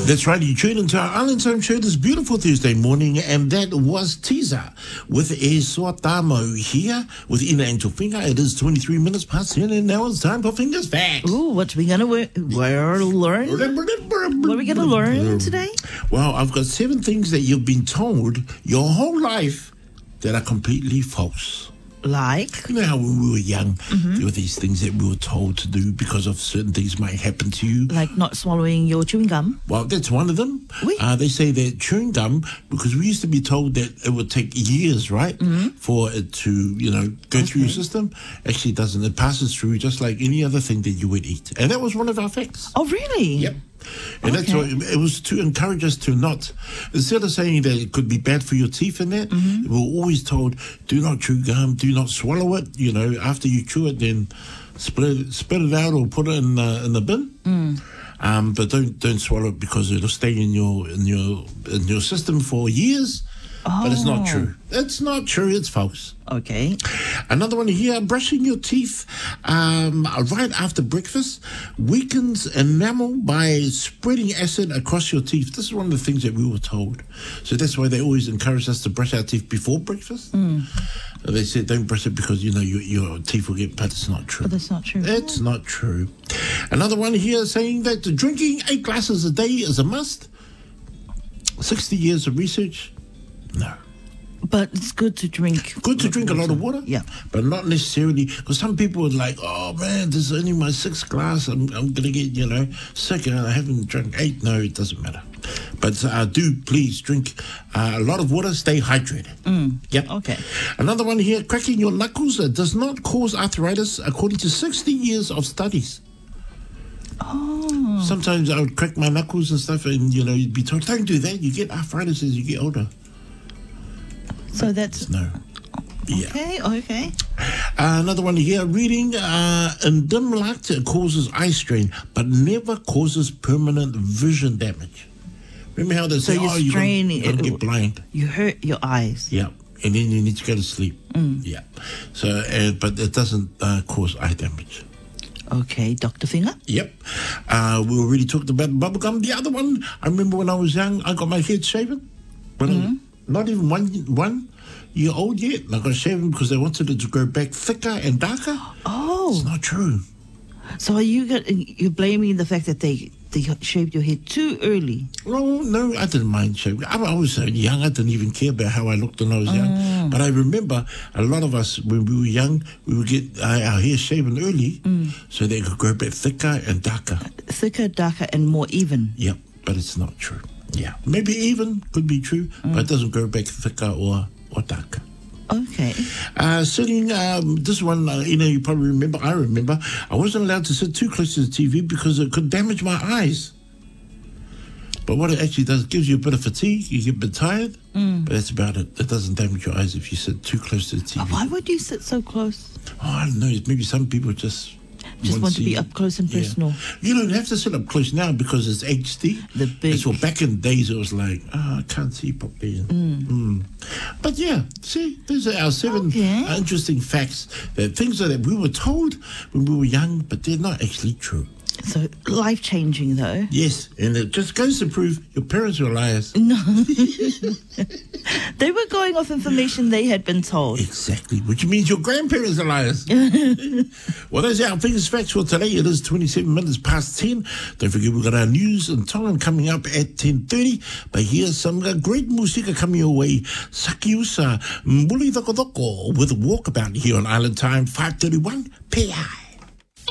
That's right, you tuned into our Island Time show this beautiful Thursday morning, and that was Teaser with E Soatamo here with Ina Angel Finger. It is 23 minutes past 10, and now it's time for Fingers Facts. Ooh, what are we going to learn? What are we going to learn today? Well, I've got 7 things that you've been told your whole life that are completely false. Like? You know how when we were young, there were these things that we were told to do because of certain things might happen to you. Like not swallowing your chewing gum? Well, that's one of them. Oui. They say that chewing gum, because we used to be told that it would take years, right, for it to, go through your system. Actually, it doesn't. It passes through just like any other thing that you would eat. And that was one of our facts. Oh, really? Yep. And that's why it was to encourage us to not, instead of saying that it could be bad for your teeth and that, we were always told, do not chew gum, do not swallow it. After you chew it, then spit it out or put it in the bin. But don't swallow it because it'll stay in your system for years. But it's not true. It's not true. It's false. Okay. Another one here, brushing your teeth right after breakfast weakens enamel by spreading acid across your teeth. This is one of the things that we were told. So that's why they always encourage us to brush our teeth before breakfast. They said don't brush it because, your teeth will get, but it's not true. But that's not true. It's not true. Another one here saying that drinking 8 glasses a day is a must. 60 years of research. No. But it's good to drink. Good to drink a lot of water. Yeah. But not necessarily, because some people are like, oh man, this is only my 6th glass. I'm going to get, sick and I haven't drunk 8. No, it doesn't matter. But do please drink a lot of water. Stay hydrated. Yep. Okay. Another one here, cracking your knuckles does not cause arthritis according to 60 years of studies. Oh. Sometimes I would crack my knuckles and stuff and, you'd be told, don't do that. You get arthritis as you get older. So that's... No. Yeah. Okay. Another one here, reading in dim light causes eye strain, but never causes permanent vision damage. Remember how they say, you're going to get blind. You hurt your eyes. Yeah. And then you need to go to sleep. Yeah. So, but it doesn't cause eye damage. Okay, Dr. Finger? Yep. We already talked about bubblegum. The other one, I remember when I was young, I got my head shaven. But not even one year old yet. I got shaven because they wanted it to grow back thicker and darker. Oh. It's not true. So are you're blaming the fact that they shaved your head too early? No, I didn't mind shaving. I was so young, I didn't even care about how I looked when I was young. But I remember a lot of us, when we were young, we would get our hair shaven early so they could grow back thicker and darker. Thicker, darker, and more even. Yep, but it's not true. Yeah, maybe even could be true, but it doesn't grow back thicker or darker. Okay. Sitting, this one, you probably remember, I remember, I wasn't allowed to sit too close to the TV because it could damage my eyes. But what it actually does, it gives you a bit of fatigue, you get a bit tired, but that's about it. It doesn't damage your eyes if you sit too close to the TV. Why would you sit so close? I don't know, maybe some people just want to be up close and personal. You don't have to sit up close now because it's HD. It's for back in the days it was like, I can't see properly. But yeah, see, those are our 7 interesting facts, that things that we were told when we were young, but they're not actually true. So life-changing, though. Yes, and it just goes to prove your parents were liars. No. They were going off information they had been told. Exactly, which means your grandparents are liars. Well, those are our biggest facts for today. It is 27 minutes past 10. Don't forget, we've got our news and Tongan coming up at 10:30. But here's some great musika coming your way. Sakiusa Mbuli Doko Doko with Walkabout here on Island Time 5:31 PI.